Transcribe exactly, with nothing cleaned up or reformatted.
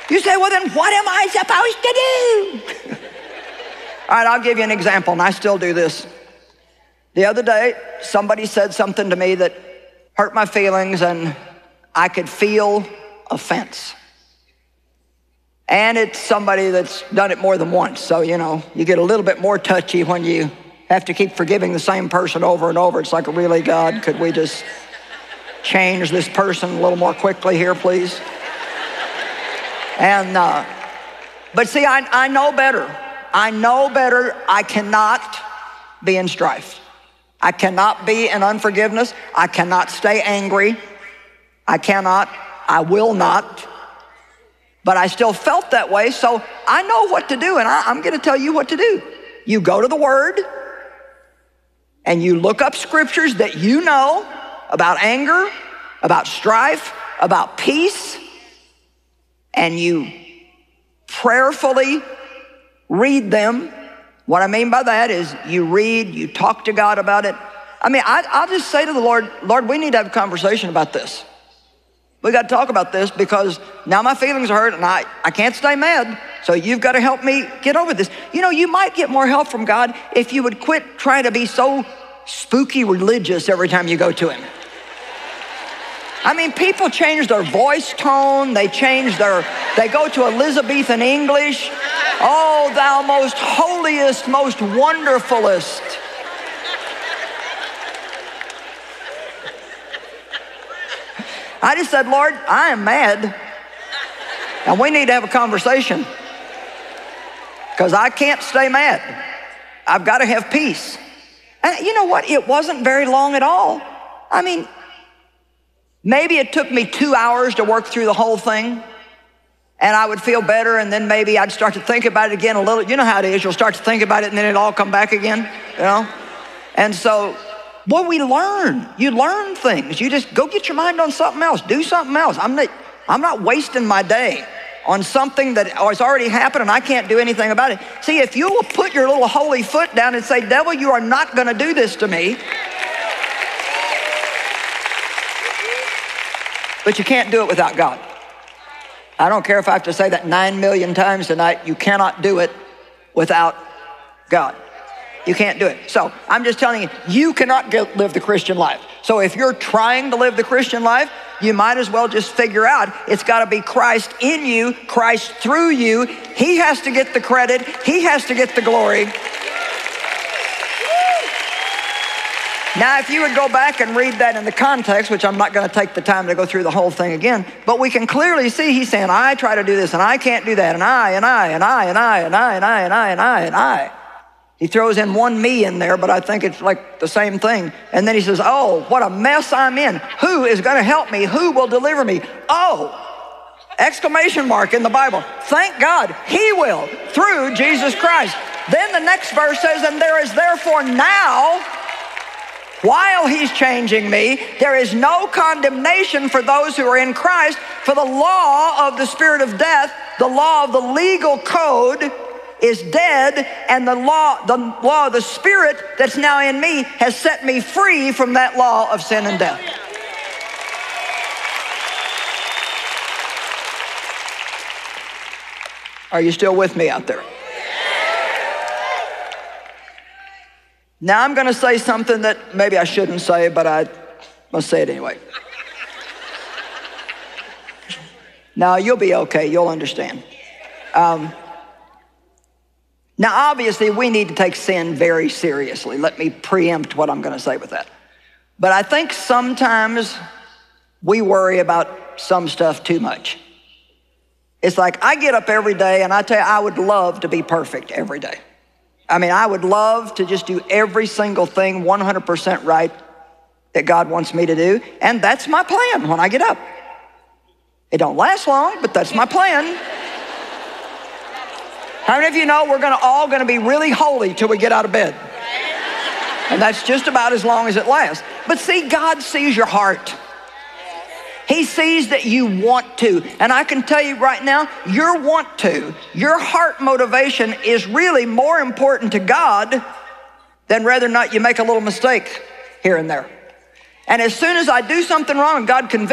You say, well, then what am I supposed to do? All right, I'll give you an example, and I still do this. The other day, somebody said something to me that hurt my feelings, and I could feel offense. And it's somebody that's done it more than once, so, you know, you get a little bit more touchy when you have to keep forgiving the same person over and over. It's like, really, God, could we just change this person a little more quickly here, please? And, uh, but see, I, I know better. I know better. I cannot be in strife. I cannot be in unforgiveness. I cannot stay angry. I cannot. I will not. But I still felt that way, so I know what to do, and I, I'm going to tell you what to do. You go to the Word, and you look up scriptures that you know about anger, about strife, about peace, and you prayerfully read them. What I mean by that is you read, you talk to God about it. I mean, I, I'll just say to the Lord, Lord, we need to have a conversation about this. We got to talk about this because now my feelings are hurt and I, I can't stay mad. So you've got to help me get over this. You know, you might get more help from God if you would quit trying to be so spooky religious every time you go to him. I mean, people change their voice tone. They change their, they go to Elizabethan English. Oh, thou most holiest, most wonderfulest. I just said, Lord, I am mad, and we need to have a conversation because I can't stay mad. I've got to have peace. And you know what? It wasn't very long at all. I mean, maybe it took me two hours to work through the whole thing, and I would feel better, and then maybe I'd start to think about it again a little. You know how it is. You'll start to think about it, and then it'll all come back again, you know? And so, boy, we learn. You learn things. You just go get your mind on something else. Do something else. I'm not, I'm not wasting my day on something that has already happened and I can't do anything about it. See, if you will put your little holy foot down and say, devil, you are not going to do this to me. But you can't do it without God. I don't care if I have to say that nine million times tonight. You cannot do it without God. You can't do it. So I'm just telling you, you cannot get, live the Christian life. So if you're trying to live the Christian life, you might as well just figure out it's got to be Christ in you, Christ through you. He has to get the credit. He has to get the glory. Now, if you would go back and read that in the context, which I'm not going to take the time to go through the whole thing again, but we can clearly see he's saying, I try to do this and I can't do that, and I, and I, and I, and I, and I, and I, and I, and I, and I. He throws in one me in there, but I think it's like the same thing. And then he says, oh, what a mess I'm in. Who is going to help me? Who will deliver me? Oh, exclamation mark in the Bible. Thank God he will through Jesus Christ. Then the next verse says, and there is therefore now, while he's changing me, there is no condemnation for those who are in Christ, for the law of the spirit of death, the law of the legal code is dead, and the law, the law of the Spirit that's now in me has set me free from that law of sin and death. Are you still with me out there? Now I'm going to say something that maybe I shouldn't say, but I must say it anyway. Now you'll be okay. You'll understand. Um, Now, obviously, we need to take sin very seriously. Let me preempt what I'm going to say with that. But I think sometimes we worry about some stuff too much. It's like I get up every day, and I tell you, I would love to be perfect every day. I mean, I would love to just do every single thing one hundred percent right that God wants me to do. And that's my plan when I get up. It don't last long, but that's my plan. How many of you know we're gonna all gonna be really holy till we get out of bed? And that's just about as long as it lasts. But see, God sees your heart. He sees that you want to. And I can tell you right now, your want to, your heart motivation is really more important to God than whether or not you make a little mistake here and there. And as soon as I do something wrong and God convicts